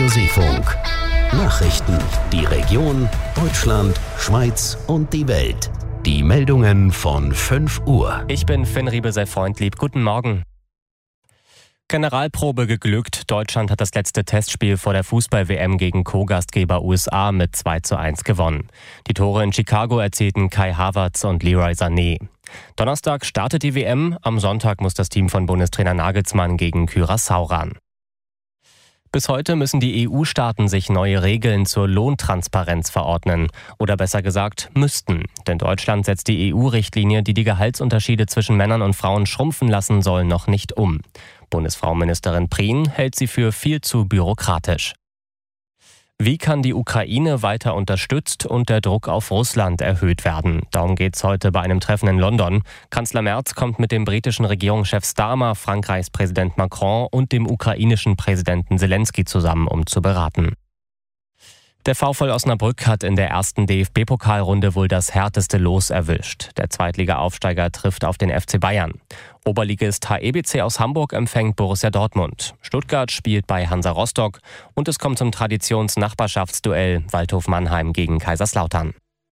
Seefunk. Nachrichten, die Region, Deutschland, Schweiz und die Welt. Die Meldungen von 5 Uhr. Ich bin Finn Riebesell-Freundlieb. Guten Morgen. Generalprobe geglückt. Deutschland hat das letzte Testspiel vor der Fußball-WM gegen Co-Gastgeber USA mit 2:1 gewonnen. Die Tore in Chicago erzielten Kai Havertz und Leroy Sané. Donnerstag startet die WM. Am Sonntag muss das Team von Bundestrainer Nagelsmann gegen Curaçao ran. Bis heute müssen die EU-Staaten sich neue Regeln zur Lohntransparenz verordnen. Oder besser gesagt, müssten. Denn Deutschland setzt die EU-Richtlinie, die die Gehaltsunterschiede zwischen Männern und Frauen schrumpfen lassen soll, noch nicht um. Bundesfrauenministerin Prien hält sie für viel zu bürokratisch. Wie kann die Ukraine weiter unterstützt und der Druck auf Russland erhöht werden? Darum geht es heute bei einem Treffen in London. Kanzler Merz kommt mit dem britischen Regierungschef Starmer, Frankreichs Präsident Macron und dem ukrainischen Präsidenten Zelensky zusammen, um zu beraten. Der VfL Osnabrück hat in der ersten DFB-Pokalrunde wohl das härteste Los erwischt. Der Zweitliga-Aufsteiger trifft auf den FC Bayern. Oberligist HEBC aus Hamburg empfängt Borussia Dortmund. Stuttgart spielt bei Hansa Rostock und es kommt zum Traditions-Nachbarschaftsduell Waldhof Mannheim gegen Kaiserslautern.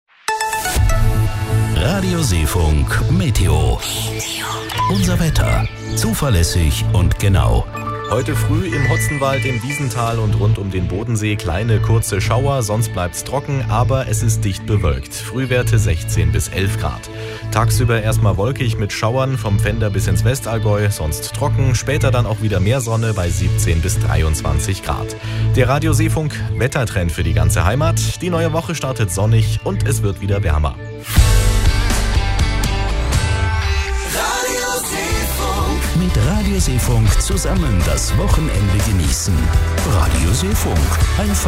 Radio Seefunk Meteo. Unser Wetter. Zuverlässig und genau. Heute früh im Hotzenwald, im Wiesental und rund um den Bodensee kleine kurze Schauer, sonst bleibt's trocken, aber es ist dicht bewölkt. Frühwerte 16 bis 11 Grad. Tagsüber erstmal wolkig mit Schauern vom Pfänder bis ins Westallgäu, sonst trocken, später dann auch wieder mehr Sonne bei 17 bis 23 Grad. Der Radio Seefunk Wettertrend für die ganze Heimat. Die neue Woche startet sonnig und es wird wieder wärmer. Mit Radio Seefunk zusammen das Wochenende genießen. Radio Seefunk.